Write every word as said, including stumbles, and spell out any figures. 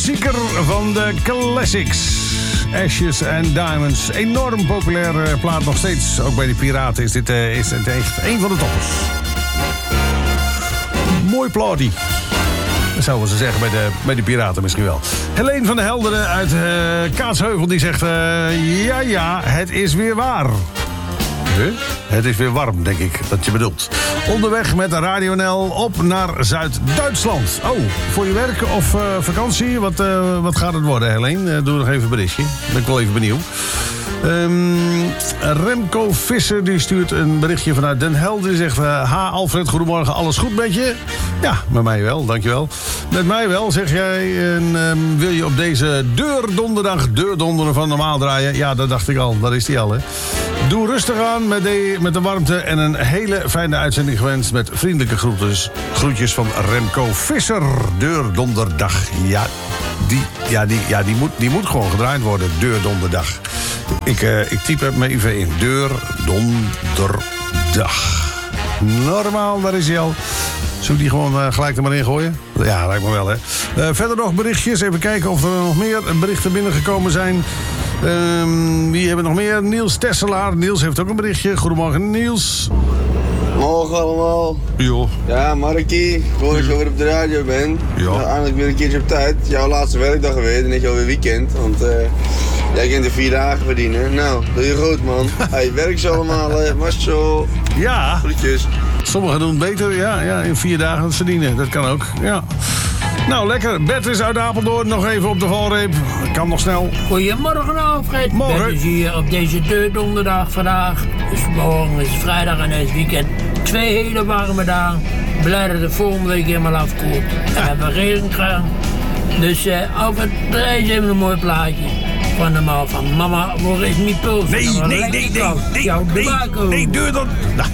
Zieker van de classics. Ashes and Diamonds. Enorm populaire plaat nog steeds. Ook bij de Piraten is dit uh, is het echt een van de toppers. Mooi plaatie. Dat zouden ze zeggen bij de, bij de Piraten misschien wel. Helene van der Helderen uit uh, Kaatsheuvel die zegt... Uh, ja, ja, het is weer waar. Huh? Het is weer warm, denk ik, dat je bedoelt. Onderweg met de Radio N L op naar Zuid-Duitsland. Oh, voor je werk of uh, vakantie? Wat, uh, wat gaat het worden, Helene? Uh, doe nog even een berichtje. Ben ik wel even benieuwd. Um, Remco Visser die stuurt een berichtje vanuit Den Helder. Die zegt, uh, ha Alfred, goedemorgen, alles goed met je? Ja, met mij wel, dankjewel. Met mij wel, zeg jij. En, um, wil je op deze deurdonderdag deurdonderen van normaal draaien? Ja, dat dacht ik al, dat is die al, hè. Doe rustig aan met de, met de warmte en een hele fijne uitzending gewenst met vriendelijke groetjes, groetjes van Remco Visser. Deurdonderdag, ja, die, ja, die, ja, die, moet, die moet gewoon gedraaid worden, deurdonderdag. Ik, uh, ik type het me even in. Deurdonderdag. Normaal, daar is hij al. Zullen we die gewoon uh, gelijk er maar in gooien? Ja, lijkt me wel, hè. Uh, verder nog berichtjes. Even kijken of er nog meer berichten binnengekomen zijn. Um, wie hebben nog meer? Niels Tesselaar. Niels heeft ook een berichtje. Goedemorgen, Niels. Morgen allemaal. Jo. Ja, Markie. Hoor dat je weer op de radio bent. Ja. Nou, eindelijk weer een keertje op tijd. Jouw laatste werkdag geweest en net alweer weekend. Want uh, jij kunt er vier dagen verdienen. Nou, doe je goed, man. Hey, werk ze allemaal. Uh, Marcel. Ja. Groetjes. Sommigen doen het beter. Ja, ja, in vier dagen het verdienen. Dat kan ook. Ja. Nou, lekker. Bert is uit Apeldoorn. Nog even op de valreep. Kan nog snel. Goedemorgen, Alfred. Morgen. Bert is hier op deze deurdonderdag vandaag. Dus morgen is vrijdag en het weekend. Twee hele warme dagen. Blij dat het volgende week helemaal afkoelt. En we hebben regen gehad. Dus uh, Alfred, draai eens even een mooi plaatje. Van de man van mama, waar is mijn puls? Nee, nee, nee, nee, nee, Jouw nee, tobacco. nee, deur dan. Nou.